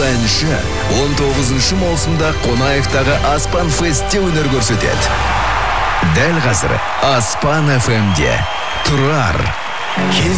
әнші 19 маусымда Қонаевтағы Аспан Фестте өнер көрсетеді. Дәл қазір Аспан FM-де Тұрар.